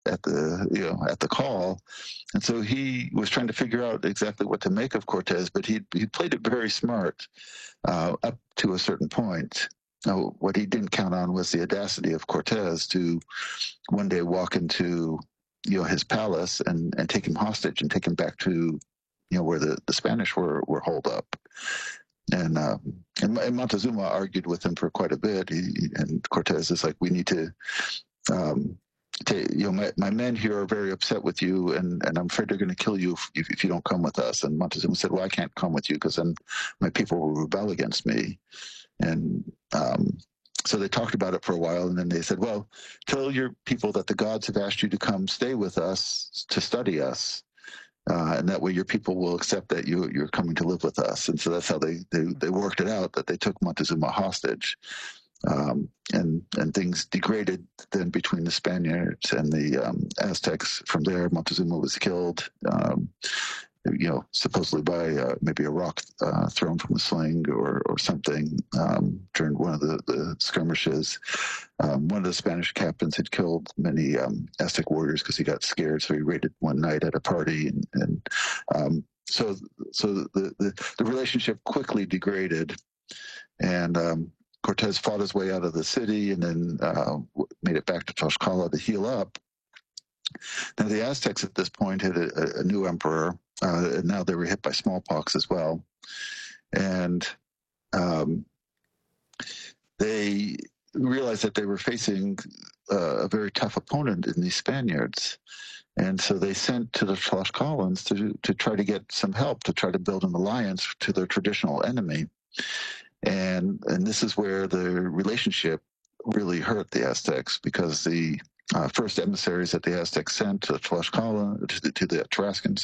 the call, and so he was trying to figure out exactly what to make of Cortez, but he played it very smart up to a certain point. Now, what he didn't count on was the audacity of Cortez to one day walk into his palace and take him hostage and take him back to where the Spanish were holed up. And Montezuma argued with him for quite a bit. And Cortez is like, we need to, my men here are very upset with you, and I'm afraid they're going to kill you if you don't come with us. And Montezuma said, well, I can't come with you because then my people will rebel against me. And so they talked about it for a while, and then they said, well, tell your people that the gods have asked you to come stay with us to study us. And that way your people will accept that you're coming to live with us. And so that's how they worked it out, that they took Montezuma hostage. And things degraded then between the Spaniards and the Aztecs. From there, Montezuma was killed, supposedly by maybe a rock thrown from a sling or something during one of the skirmishes. One of the Spanish captains had killed many Aztec warriors because he got scared, so he raided one night at a party, and so the relationship quickly degraded, and Cortez fought his way out of the city and then made it back to Tlaxcala to heal up. Now, the Aztecs at this point had a new emperor, and now they were hit by smallpox as well. And they realized that they were facing a very tough opponent in these Spaniards. And so they sent to the Tlaxcalans to try to get some help, to try to build an alliance to their traditional enemy. And this is where the relationship really hurt the Aztecs, because the first emissaries that the Aztecs sent to Tlaxcala, to the Tarascans,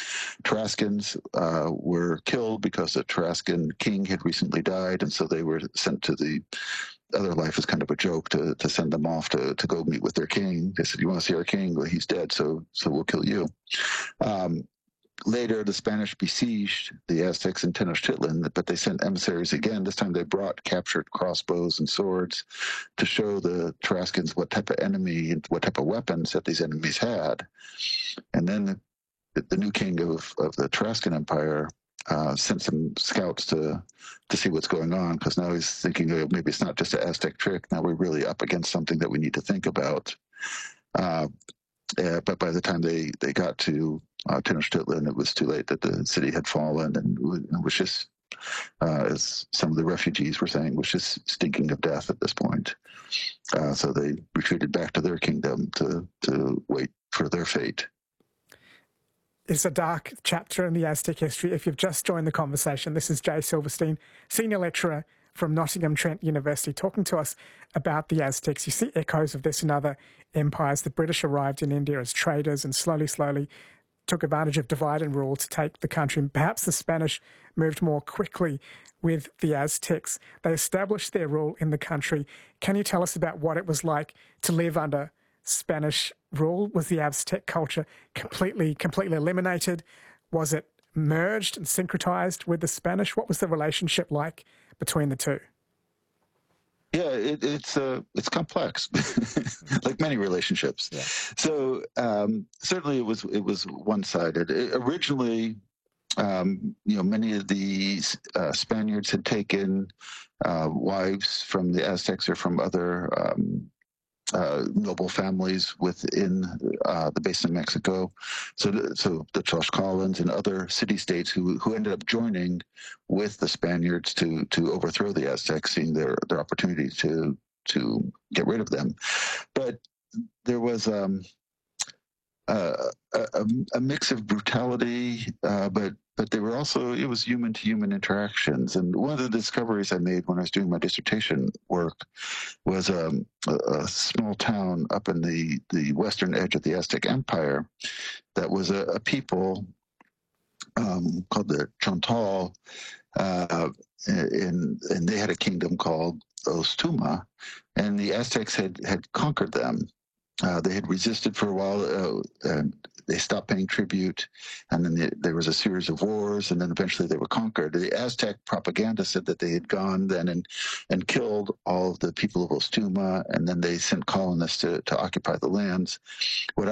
were killed because the Tarascan king had recently died, and so they were sent to the other life as kind of a joke to send them off to go meet with their king. They said, you want to see our king? Well, he's dead, so we'll kill you. Later, the Spanish besieged the Aztecs in Tenochtitlan, but they sent emissaries again. This time they brought captured crossbows and swords to show the Tarascans what type of enemy and what type of weapons that these enemies had. And then the new king of the Tarascan Empire sent some scouts to see what's going on, because now he's thinking, maybe it's not just an Aztec trick. Now we're really up against something that we need to think about. But by the time they got to Tenochtitlan, it was too late, that the city had fallen, and it was just, as some of the refugees were saying, was just stinking of death at this point. So they retreated back to their kingdom to wait for their fate. It's a dark chapter in the Aztec history. If you've just joined the conversation, this is Jay Silverstein, Senior Lecturer from Nottingham Trent University, talking to us about the Aztecs. You see echoes of this in other empires. The British arrived in India as traders and slowly took advantage of divide and rule to take the country. And perhaps the Spanish moved more quickly with the Aztecs. They established their rule in the country. Can you tell us about what it was like to live under Spanish rule? Was the Aztec culture completely eliminated? Was it merged and syncretized with the Spanish? What was the relationship like between the two? Yeah, it's complex, like many relationships. Yeah. So certainly it was one-sided. Originally, many of the Spaniards had taken wives from the Aztecs or from other noble families within the basin of Mexico. So the Tlaxcalans and other city-states who ended up joining with the Spaniards to overthrow the Aztecs, seeing their opportunity to get rid of them. But there was a mix of brutality, but they were also, it was human-to-human interactions. And one of the discoveries I made when I was doing my dissertation work was a small town up in the western edge of the Aztec Empire that was a people called the Chontal, and they had a kingdom called Ostuma, and the Aztecs had conquered them. They had resisted for a while. And they stopped paying tribute, and then there was a series of wars, and then eventually they were conquered. The Aztec propaganda said that they had gone then and killed all of the people of Ostuma, and then they sent colonists to occupy the lands. What